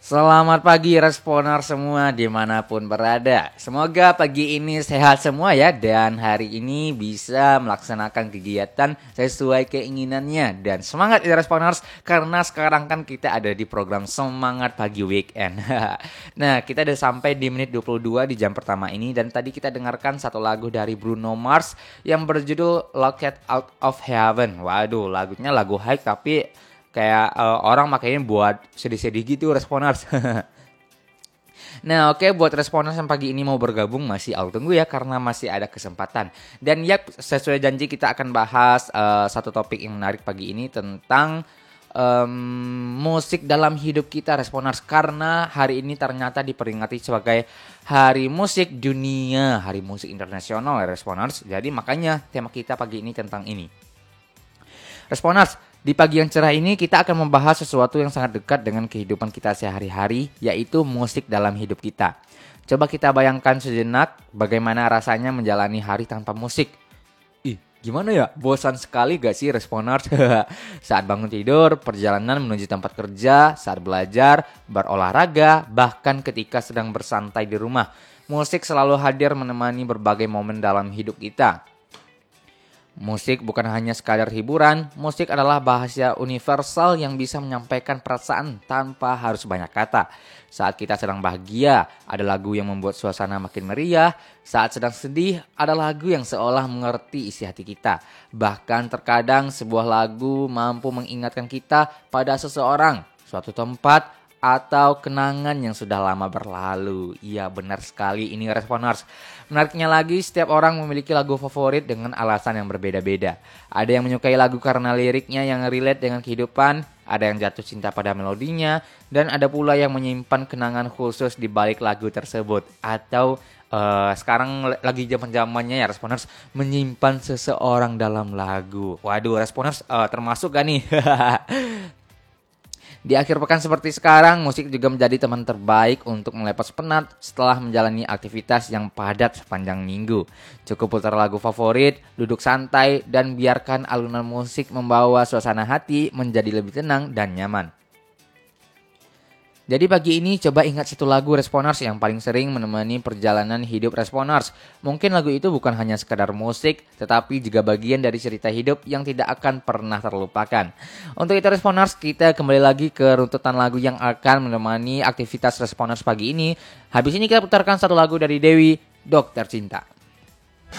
Selamat pagi responer semua dimanapun berada. Semoga pagi ini sehat semua ya. Dan hari ini bisa melaksanakan kegiatan sesuai keinginannya. Dan semangat ya responers, karena sekarang kan kita ada di program Semangat Pagi Weekend. Nah, kita udah sampai di menit 22 di jam pertama ini. Dan tadi kita dengarkan satu lagu dari Bruno Mars yang berjudul Locked Out of Heaven. Waduh, lagunya lagu high tapi kayak orang makanya buat sedih-sedih gitu responers. Nah, oke, buat responers yang pagi ini mau bergabung masih aku tunggu ya karena masih ada kesempatan. Dan ya sesuai janji kita akan bahas satu topik yang menarik pagi ini tentang musik dalam hidup kita responers, karena hari ini ternyata diperingati sebagai Hari Musik Dunia, Hari Musik Internasional ya responers. Jadi makanya tema kita pagi ini tentang ini. Responers, di pagi yang cerah ini kita akan membahas sesuatu yang sangat dekat dengan kehidupan kita sehari-hari, yaitu musik dalam hidup kita. Coba kita bayangkan sejenak bagaimana rasanya menjalani hari tanpa musik. Gimana ya? Bosan sekali gak sih responers? Saat bangun tidur, perjalanan menuju tempat kerja, saat belajar, berolahraga, bahkan ketika sedang bersantai di rumah. Musik selalu hadir menemani berbagai momen dalam hidup kita. Musik bukan hanya sekadar hiburan, musik adalah bahasa universal yang bisa menyampaikan perasaan tanpa harus banyak kata. Saat kita sedang bahagia, ada lagu yang membuat suasana makin meriah. Saat sedang sedih, ada lagu yang seolah mengerti isi hati kita. Bahkan terkadang sebuah lagu mampu mengingatkan kita pada seseorang, suatu tempat, atau kenangan yang sudah lama berlalu. Iya, benar sekali ini responers. Menariknya lagi, setiap orang memiliki lagu favorit dengan alasan yang berbeda-beda. Ada yang menyukai lagu karena liriknya yang relate dengan kehidupan, ada yang jatuh cinta pada melodinya, dan ada pula yang menyimpan kenangan khusus di balik lagu tersebut. Atau sekarang lagi zaman-zamannya ya responers, menyimpan seseorang dalam lagu. Waduh responers, termasuk gak nih? Di akhir pekan seperti sekarang, musik juga menjadi teman terbaik untuk melepas penat setelah menjalani aktivitas yang padat sepanjang minggu. Cukup putar lagu favorit, duduk santai, dan biarkan alunan musik membawa suasana hati menjadi lebih tenang dan nyaman. Jadi pagi ini coba ingat satu lagu responers yang paling sering menemani perjalanan hidup responers. Mungkin lagu itu bukan hanya sekadar musik, tetapi juga bagian dari cerita hidup yang tidak akan pernah terlupakan. Untuk itu responers, kita kembali lagi ke runtutan lagu yang akan menemani aktivitas responers pagi ini. Habis ini kita putarkan satu lagu dari Dewi, Dokter Cinta.